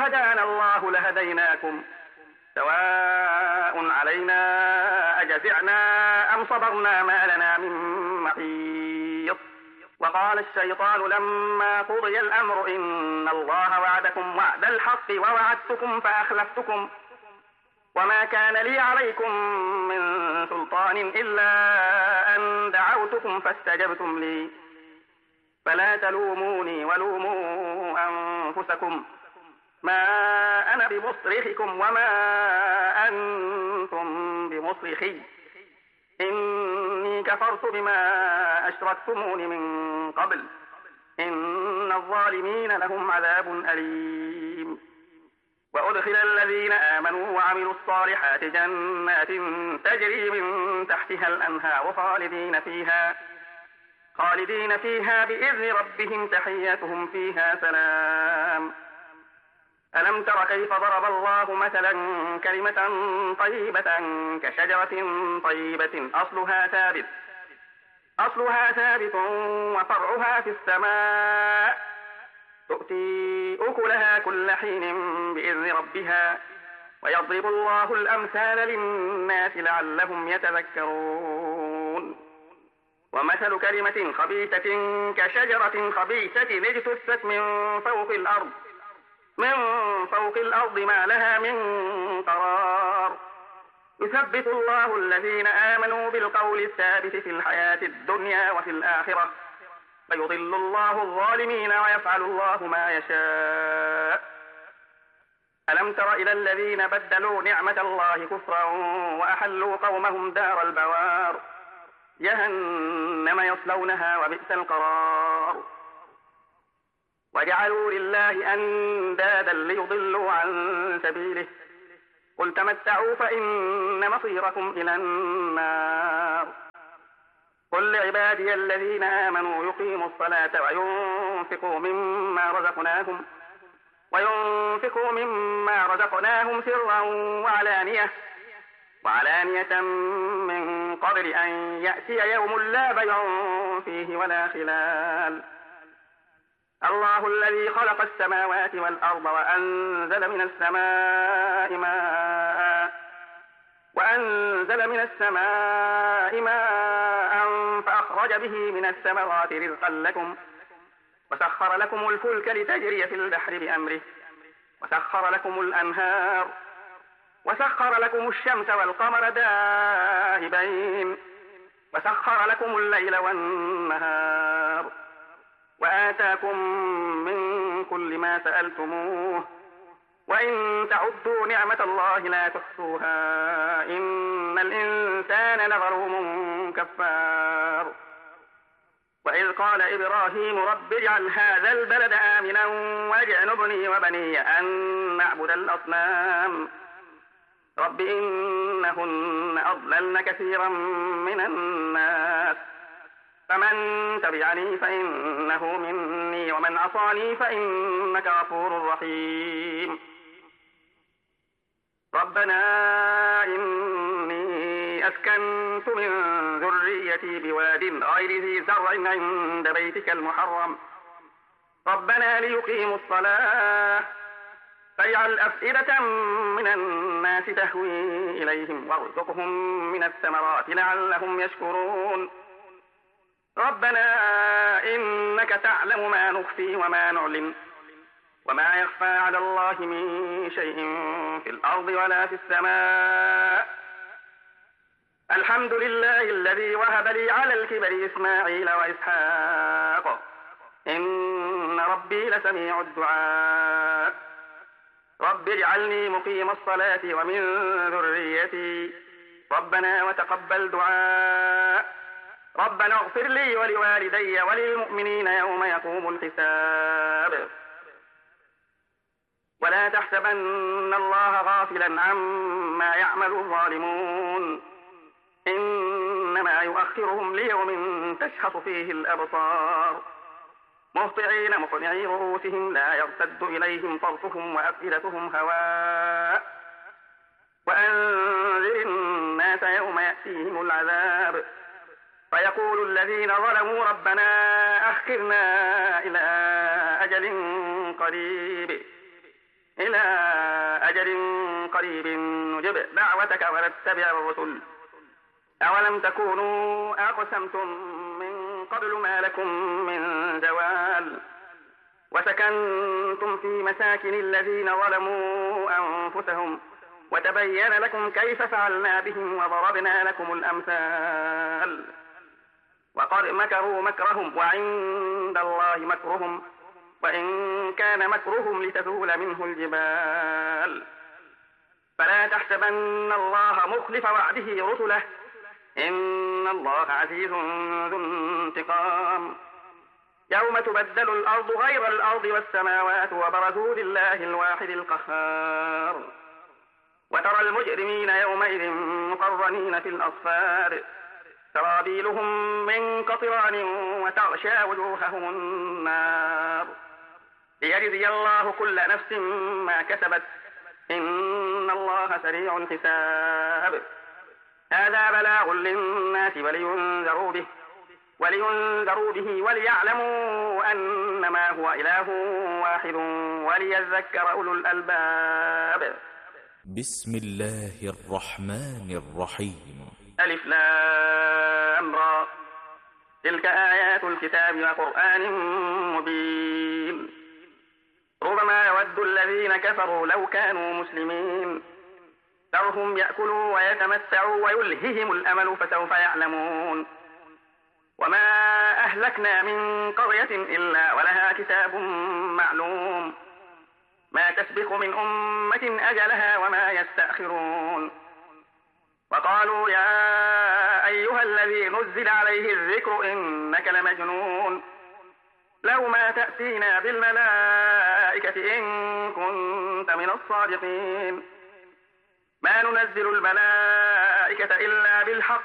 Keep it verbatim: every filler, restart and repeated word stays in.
هدانا الله لهديناكم سواء علينا أجزعنا أم صبرنا ما لنا من محيص. وقال الشيطان لما قضي الأمر إن الله وعدكم وعد الحق ووعدتكم فأخلفتكم وما كان لي عليكم من سلطان إلا أن دعوتكم فاستجبتم لي فلا تلوموني ولوموا أنفسكم ما أنا بمصرخكم وما أنتم بمصرخي إني كفرت بما أشركتمون من قبل إن الظالمين لهم عذاب أليم. وأدخل الذين آمنوا وعملوا الصالحات جنات تجري من تحتها الأنهار خالدين فيها خالدين فيها بإذن ربهم تحيتهم فيها سلام. ألم تر كيف ضرب الله مثلا كلمة طيبة كشجرة طيبة أصلها ثابت أصلها ثابت وفرعها في السماء تؤتي أكلها كل حين بإذن ربها ويضرب الله الأمثال للناس لعلهم يتذكرون. ومثل كلمة خبيثة كشجرة خبيثة اجتثت من فوق الأرض من فوق الأرض ما لها من قرار يثبت الله الذين آمنوا بالقول الثابت في الحياة الدنيا وفي الآخرة فيضل الله الظالمين ويفعل الله ما يشاء. ألم تر إلى الذين بدلوا نعمة الله كفرا وأحلوا قومهم دار البوار جهنم يصلونها وبئس القرار وجعلوا لله أندادا ليضلوا عن سبيله قل تمتعوا فإن مصيركم إلى النار. قل لعبادي الذين آمنوا يقيموا الصلاة وينفقوا مما رزقناهم وينفقوا مما رزقناهم سرا وعلانية وعلانية من قبل أن يأتي يوم لا بيع فيه ولا خلال. الله الذي خلق السماوات والأرض وأنزل من السماء ماء وأنزل من السماء ماء فأخرج به من الثمرات رزقا لكم وسخر لكم الفلك لتجري في البحر بأمره وسخر لكم الأنهار وسخر لكم الشمس والقمر دائبين وسخر لكم الليل والنهار وآتاكم من كل ما سألتموه وإن تعدوا نعمة الله لا تحصوها إن الإنسان لظلوم كفار. وإذ قال إبراهيم رب اجعل هذا البلد آمنا واجنبني وبني أن نعبد الأصنام رب إنهن أضللن كثيرا من الناس فمن تبعني فإنه مني ومن عصاني فإنك غفور رحيم. ربنا إني أسكنت من ذريتي بواد غير ذي زرع عند بيتك المحرم ربنا ليقيموا الصلاة فاجعل أفئدة من الناس تهوي إليهم وارزقهم من الثمرات لعلهم يشكرون. ربنا إنك تعلم ما نخفي وما نعلن وما يخفى على الله من شيء في الأرض ولا في السماء. الحمد لله الذي وهب لي على الكبر إسماعيل وإسحاق إن ربي لسميع الدعاء. رب اجعلني مقيم الصلاة ومن ذريتي ربنا وتقبل دعاء. ربنا اغفر لي ولوالدي وللمؤمنين يوم يقوم الحساب. ولا تحسبن الله غافلا عما يعمل الظالمون إنما يؤخرهم ليوم تشخص فيه الأبصار مهطعين مقنعي رؤوسهم لا يرتد إليهم طرفهم وأفئدتهم هواء. وأنذر الناس يوم يأتيهم العذاب فيقول الذين ظلموا ربنا أخرنا إلى أجل قريب إلى أجل قريب نجب دعوتك ونتبع الرسل أولم تكونوا أقسمتم من قبل ما لكم من زوال وسكنتم في مساكن الذين ظلموا أنفسهم وتبين لكم كيف فعلنا بهم وضربنا لكم الأمثال وقد مكروا مكرهم وعند الله مكرهم وإن كان مكرهم لتزول منه الجبال فلا تحسبن الله مخلف وعده رسله إن الله عزيز ذو انتقام يوم تبدل الأرض غير الأرض والسماوات وبرزوا لله الواحد القهار وترى المجرمين يومئذ مقرنين في الأصفاد سرابيلهم من قطران وتغشى وجوههم النار ليجزي الله كل نفس ما كسبت إن الله سريع الحساب هذا بلاغ للناس ولينذروا به ولينذروا به وليعلموا أنما هو إله واحد وليذكر أولو الألباب. بسم الله الرحمن الرحيم. ألف لام را تلك آيات الكتاب وقرآن مبين ربما يود الذين كفروا لو كانوا مسلمين ذرهم يأكلوا ويتمتعوا ويلههم الأمل فسوف يعلمون وما أهلكنا من قرية إلا ولها كتاب معلوم ما تسبق من أمة أجلها وما يستأخرون وقالوا يا أيها الذي نزل عليه الذكر إنك لمجنون لو ما تأتينا بالملائكة إن كنت من الصادقين ما ننزل الملائكة إلا بالحق